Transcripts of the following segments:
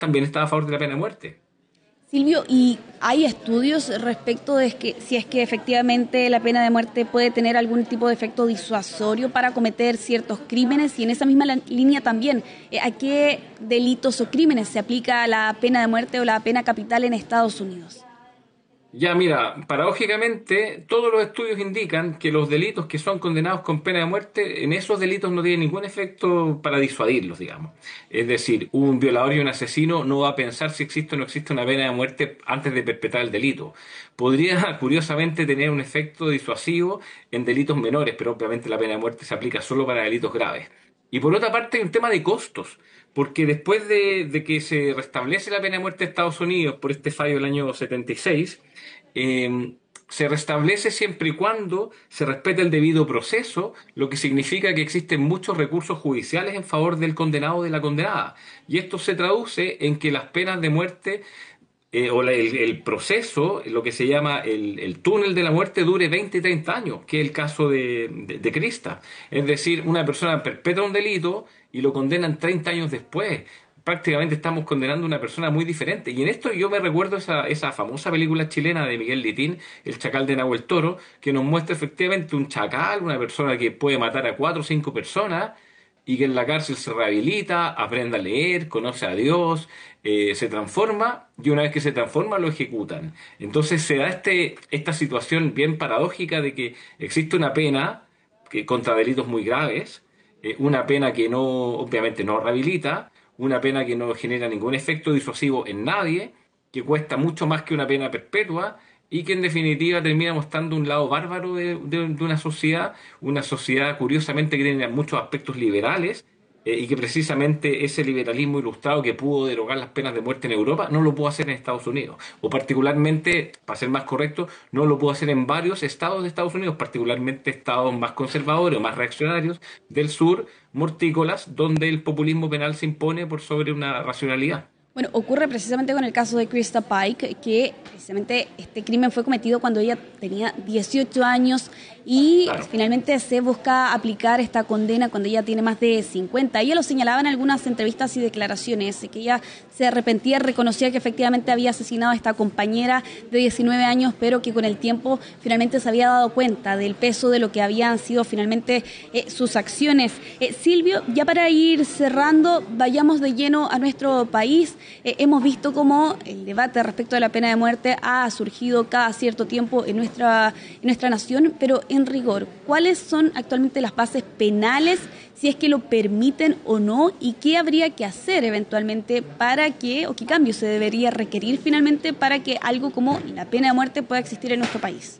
también estaba a favor de la pena de muerte. Silvio, ¿y hay estudios respecto de que si es que efectivamente la pena de muerte puede tener algún tipo de efecto disuasorio para cometer ciertos crímenes? Y en esa misma línea también, ¿a qué delitos o crímenes se aplica la pena de muerte o la pena capital en Estados Unidos? Ya, mira, paradójicamente, todos los estudios indican que los delitos que son condenados con pena de muerte, en esos delitos no tienen ningún efecto para disuadirlos, digamos. Es decir, un violador y un asesino no va a pensar si existe o no existe una pena de muerte antes de perpetrar el delito. Podría, curiosamente, tener un efecto disuasivo en delitos menores, pero obviamente la pena de muerte se aplica solo para delitos graves. Y por otra parte, hay un tema de costos, porque después de que se restablece la pena de muerte en Estados Unidos por este fallo del año 76, se restablece siempre y cuando se respete el debido proceso, lo que significa que existen muchos recursos judiciales en favor del condenado o de la condenada. Y esto se traduce en que las penas de muerte el proceso, lo que se llama el túnel de la muerte, dure 20 y 30 años, que es el caso de Krista. Es decir, una persona perpetra un delito y lo condenan 30 años después. Prácticamente estamos condenando a una persona muy diferente. Y en esto yo me recuerdo esa famosa película chilena de Miguel Litín, El Chacal de Nahuel Toro, que nos muestra efectivamente un chacal, una persona que puede matar a 4 o 5 personas y que en la cárcel se rehabilita, aprende a leer, conoce a Dios, se transforma y una vez que se transforma lo ejecutan. Entonces se da esta situación bien paradójica de que existe una pena contra delitos muy graves, una pena que no, obviamente no rehabilita, una pena que no genera ningún efecto disuasivo en nadie, que cuesta mucho más que una pena perpetua y que en definitiva termina mostrando un lado bárbaro de una sociedad curiosamente que tiene muchos aspectos liberales y que precisamente ese liberalismo ilustrado que pudo derogar las penas de muerte en Europa no lo pudo hacer en Estados Unidos. O particularmente, para ser más correcto, no lo pudo hacer en varios estados de Estados Unidos, particularmente estados más conservadores o más reaccionarios del sur, mortícolas, donde el populismo penal se impone por sobre una racionalidad. Bueno, ocurre precisamente con el caso de Krista Pike, que precisamente este crimen fue cometido cuando ella tenía 18 años y Claro. finalmente se busca aplicar esta condena cuando ella tiene más de 50. Ella lo señalaba en algunas entrevistas y declaraciones, que ella se arrepentía, reconocía que efectivamente había asesinado a esta compañera de 19 años, pero que con el tiempo finalmente se había dado cuenta del peso de lo que habían sido finalmente sus acciones. Silvio, ya para ir cerrando, vayamos de lleno a nuestro país. Hemos visto cómo el debate respecto de la pena de muerte ha surgido cada cierto tiempo en nuestra nación, pero en rigor, ¿cuáles son actualmente las bases penales, si es que lo permiten o no, y qué habría que hacer eventualmente para que, o qué cambio se debería requerir finalmente para que algo como la pena de muerte pueda existir en nuestro país?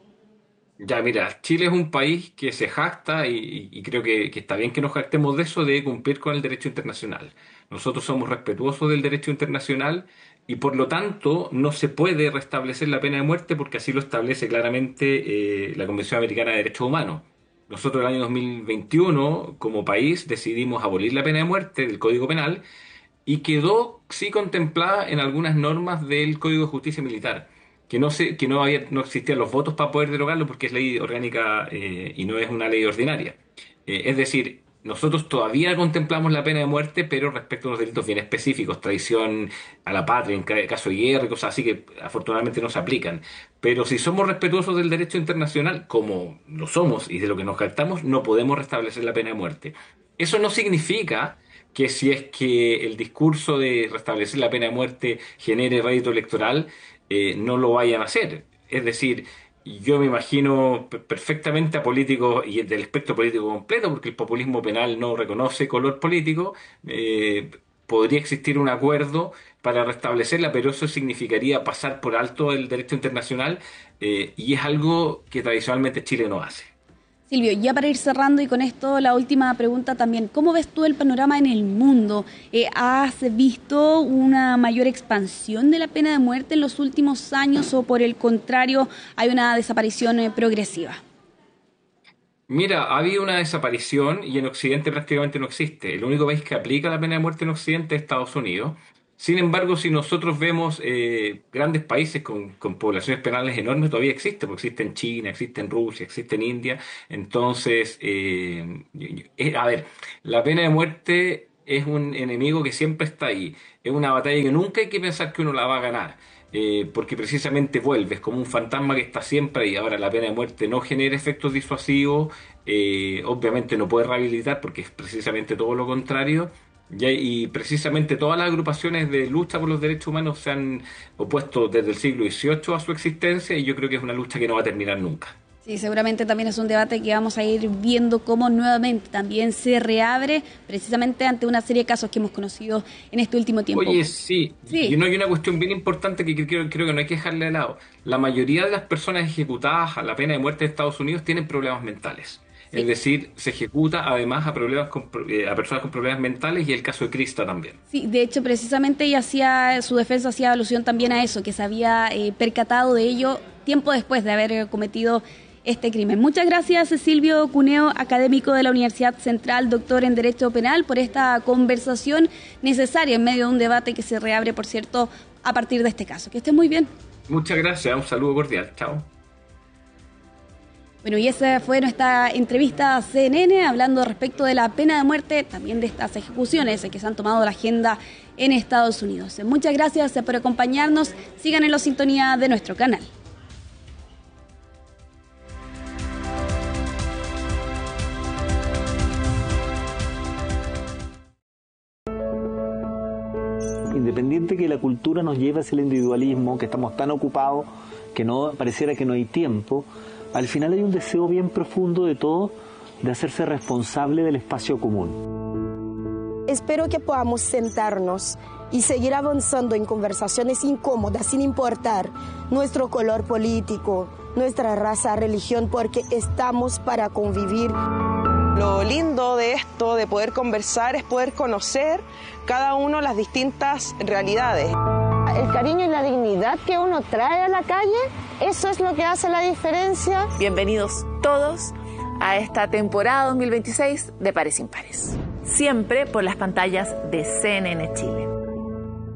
Ya, mira, Chile es un país que se jacta y creo que está bien que nos jactemos de eso, de cumplir con el derecho internacional. Nosotros somos respetuosos del derecho internacional y por lo tanto no se puede restablecer la pena de muerte porque así lo establece claramente la Convención Americana de Derechos Humanos. Nosotros el año 2021, como país, decidimos abolir la pena de muerte del Código Penal y quedó sí contemplada en algunas normas del Código de Justicia Militar, que no existían los votos para poder derogarlo porque es ley orgánica y no es una ley ordinaria. Es decir, nosotros todavía contemplamos la pena de muerte, pero respecto a unos delitos bien específicos, traición a la patria, en caso de guerra y cosas así que afortunadamente no se aplican. Pero si somos respetuosos del derecho internacional, como lo somos y de lo que nos jactamos, no podemos restablecer la pena de muerte. Eso no significa que si es que el discurso de restablecer la pena de muerte genere rédito electoral, no lo vayan a hacer. Es decir, yo me imagino perfectamente a políticos y del espectro político completo, porque el populismo penal no reconoce color político, podría existir un acuerdo para restablecerla, pero eso significaría pasar por alto el derecho internacional, y es algo que tradicionalmente Chile no hace. Silvio, ya para ir cerrando y con esto la última pregunta también, ¿cómo ves tú el panorama en el mundo? ¿Has visto una mayor expansión de la pena de muerte en los últimos años o por el contrario hay una desaparición progresiva? Mira, ha habido una desaparición y en Occidente prácticamente no existe. El único país que aplica la pena de muerte en Occidente es Estados Unidos. Sin embargo, si nosotros vemos grandes países con poblaciones penales enormes, todavía existe, porque existe en China, existe en Rusia, existe en India. Entonces, a ver, la pena de muerte es un enemigo que siempre está ahí. Es una batalla que nunca hay que pensar que uno la va a ganar. Porque precisamente vuelve, es como un fantasma que está siempre ahí. Ahora la pena de muerte no genera efectos disuasivos, obviamente no puede rehabilitar porque es precisamente todo lo contrario. Y precisamente todas las agrupaciones de lucha por los derechos humanos se han opuesto desde el siglo XVIII a su existencia y yo creo que es una lucha que no va a terminar nunca. Sí, seguramente también es un debate que vamos a ir viendo cómo nuevamente también se reabre precisamente ante una serie de casos que hemos conocido en este último tiempo. Oye, sí, Sí, y no hay una cuestión bien importante que creo que no hay que dejarle de lado. La mayoría de las personas ejecutadas a la pena de muerte en Estados Unidos tienen problemas mentales. Es sí. decir, se ejecuta además a personas con problemas mentales y el caso de Krista también. Sí, de hecho, precisamente su defensa hacía alusión también a eso, que se había percatado de ello tiempo después de haber cometido este crimen. Muchas gracias, Silvio Cuneo, académico de la Universidad Central, doctor en Derecho Penal, por esta conversación necesaria en medio de un debate que se reabre, por cierto, a partir de este caso. Que esté muy bien. Muchas gracias, un saludo cordial, chao. Bueno, y esa fue nuestra entrevista a CNN, hablando respecto de la pena de muerte, también de estas ejecuciones que se han tomado la agenda en Estados Unidos. Muchas gracias por acompañarnos. Sigan en la sintonía de nuestro canal. Independiente que la cultura nos lleve hacia el individualismo, que estamos tan ocupados que no pareciera que no hay tiempo, al final hay un deseo bien profundo de todos de hacerse responsable del espacio común. Espero que podamos sentarnos y seguir avanzando en conversaciones incómodas sin importar nuestro color político, nuestra raza, religión, porque estamos para convivir. Lo lindo de esto, de poder conversar, es poder conocer cada uno las distintas realidades. El cariño y la dignidad que uno trae a la calle, eso es lo que hace la diferencia. Bienvenidos todos a esta temporada 2026 de Pares Impares. Siempre por las pantallas de CNN Chile.